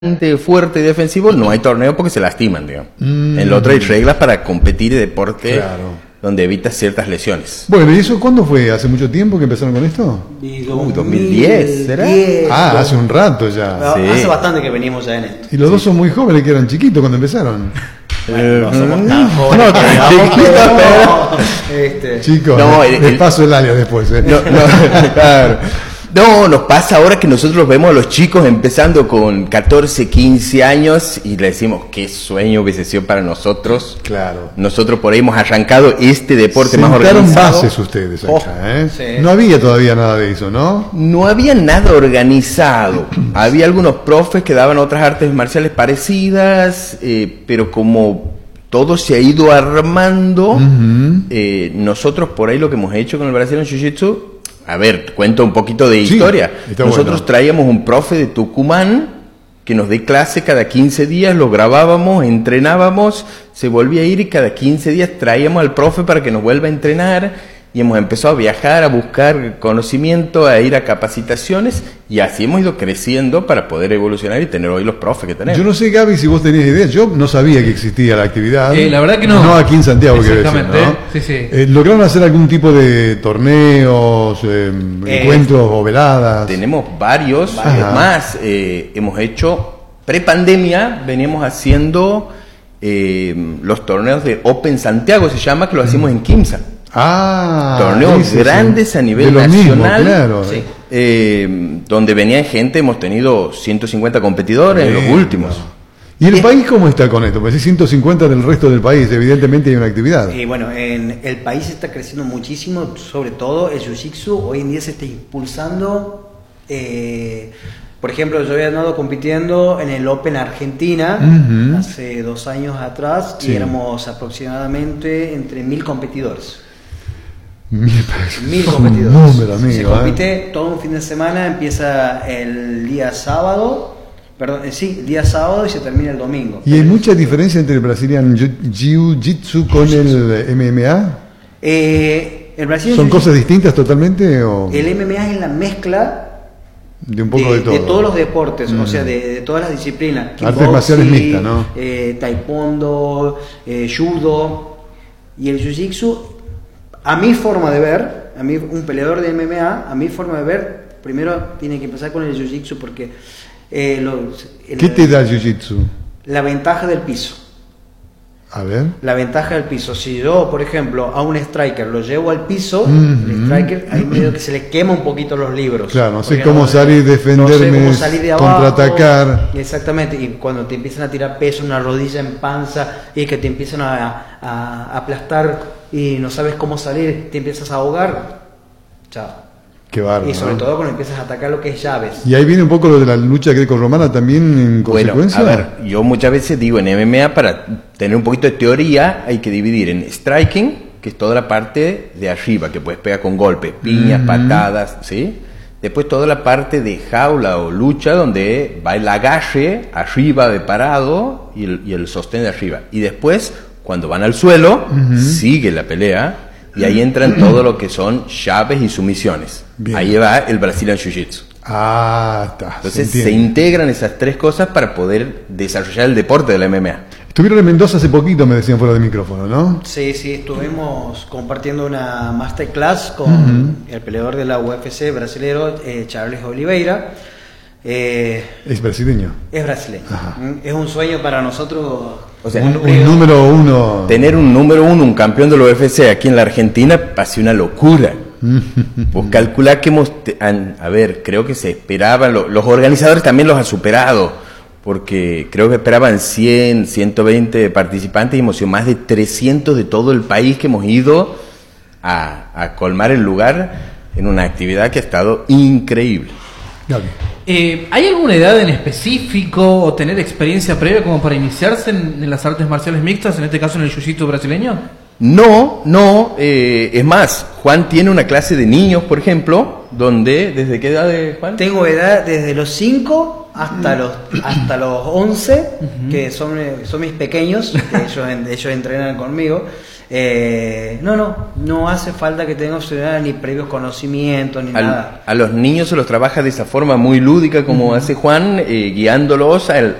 fuerte y defensivo, no hay torneo porque se lastiman, digamos. En el otro hay reglas para competir y deporte, claro, donde evitas ciertas lesiones. Bueno, ¿y eso cuándo fue? ¿Hace mucho tiempo que empezaron con esto? 2010, ¿será? Hace un rato ya. Sí. Hace bastante que venimos ya en esto. Y los dos son muy jóvenes, que eran chiquitos cuando empezaron. Bueno, no somos tan jóvenes. Chicos, no, les paso el área después. Claro. No, nos pasa ahora que nosotros vemos a los chicos empezando con 14, 15 años y le decimos, qué sueño hubiese sido para nosotros. Claro. Nosotros por ahí hemos arrancado este deporte más organizado. Sentaron bases ustedes acá, Sí. No había todavía nada de eso, ¿no? No había nada organizado. Había algunos profes que daban otras artes marciales parecidas, pero como todo se ha ido armando, nosotros por ahí lo que hemos hecho con el Brazilian Jiu-Jitsu, a ver, cuento un poquito de historia. Nosotros traíamos un profe de Tucumán que nos dé clase cada 15 días, lo grabábamos, entrenábamos, se volvía a ir y cada 15 días traíamos al profe para que nos vuelva a entrenar. Y hemos empezado a viajar, a buscar conocimiento, a ir a capacitaciones, y así hemos ido creciendo para poder evolucionar y tener hoy los profes que tenemos. Yo no sé, Gaby, si vos tenías idea. Yo no sabía que existía la actividad. La verdad que no. No aquí en Santiago, exactamente, ¿no? Sí. ¿Lograron hacer algún tipo de torneos, encuentros o veladas? Tenemos varios más. Hemos hecho, pre-pandemia, veníamos haciendo los torneos de Open Santiago, se llama, que lo hacemos en Quimsa. Torneos grandes a nivel nacional, claro. Donde venían gente, hemos tenido 150 competidores en los últimos. ¿Y el país cómo está con esto? Pues 150 del resto del país, evidentemente hay una actividad. Bueno, en el país está creciendo muchísimo, sobre todo el Jiu-Jitsu. Hoy en día se está impulsando. Por ejemplo, yo había andado compitiendo en el Open Argentina hace 2 años atrás, y éramos aproximadamente entre 1000 competidores. 1000 competidores. Número, amigo, se compite todo un fin de semana, empieza el día sábado, el día sábado y se termina el domingo. ¿Y hay mucha diferencia entre el Brazilian Jiu-Jitsu con el MMA? El Brazilian ¿Son cosas distintas totalmente? ¿O? El MMA es la mezcla de un poco de todo. De todos los deportes, o sea, de todas las disciplinas. Artes marciales mixtas, ¿no? Taekwondo, judo. Y el jiu-jitsu, a mi forma de ver, un peleador de MMA, a mi forma de ver, primero tiene que empezar con el jiu-jitsu porque... ¿Qué te da el jiu-jitsu? La ventaja del piso. A ver. La ventaja del piso. Si yo, por ejemplo, a un striker lo llevo al piso, el striker, ahí medio que se le quema un poquito los libros. Claro, no sé cómo salir, defenderme, no sé cómo salir de abajo, contraatacar. Exactamente, y cuando te empiezan a tirar peso, una rodilla en panza, y que te empiezan a aplastar y no sabes cómo salir, te empiezas a ahogar, chao. Qué bárbaro, y sobre todo cuando empiezas a atacar lo que es llaves. Y ahí viene un poco lo de la lucha grecorromana también en consecuencia. Bueno, a ver, yo muchas veces digo, en MMA, para tener un poquito de teoría, hay que dividir en striking, que es toda la parte de arriba, que puedes pegar con golpes, piñas, patadas, ¿sí? Después toda la parte de jaula o lucha, donde va el agarre arriba de parado y el sostén de arriba. Y después, cuando van al suelo, sigue la pelea. Y ahí entran todo lo que son llaves y sumisiones. Bien. Ahí va el Brazilian Jiu-Jitsu. Está. Entonces se integran esas 3 cosas para poder desarrollar el deporte de la MMA. Estuvieron en Mendoza hace poquito, me decían fuera de micrófono, ¿no? Sí, estuvimos compartiendo una masterclass con el peleador de la UFC brasilero, Charles Oliveira. ¿Es brasileño? Es brasileño. Es un sueño para nosotros. O sea, un número 1. Tener un número 1, un campeón de la UFC aquí en la Argentina, pase una locura. Pues calcular que creo que se esperaban, los organizadores también los han superado, porque creo que esperaban 100, 120 participantes y hemos sido más de 300 de todo el país que hemos ido a colmar el lugar en una actividad que ha estado increíble. ¿Hay alguna edad en específico o tener experiencia previa como para iniciarse en las artes marciales mixtas, en este caso en el jiu-jitsu brasileño? No, es más, Juan tiene una clase de niños, por ejemplo, donde, ¿desde qué edad, Juan? Tengo edad desde los 5 hasta los 11, que son mis pequeños, ellos entrenan conmigo. No hace falta que tengas ni previos conocimientos ni nada. A los niños se los trabaja de esa forma muy lúdica como hace Juan, guiándolos